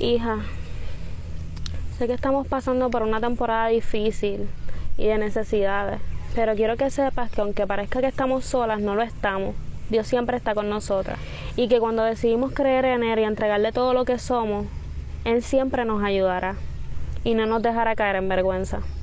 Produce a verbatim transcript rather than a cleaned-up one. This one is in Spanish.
Hija, sé que estamos pasando por una temporada difícil y de necesidades, pero quiero que sepas que aunque parezca que estamos solas, no lo estamos. Dios siempre está con nosotras y que cuando decidimos creer en Él y entregarle todo lo que somos, Él siempre nos ayudará y no nos dejará caer en vergüenza.